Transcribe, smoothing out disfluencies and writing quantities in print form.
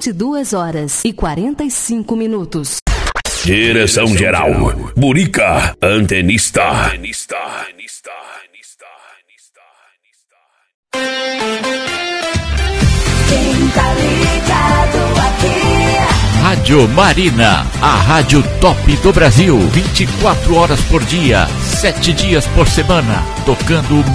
22h45. Direção geral, Burica, antenista. Quem tá ligado aqui? Rádio Marina, a rádio top do Brasil, 24 horas por dia, 7 dias por semana, tocando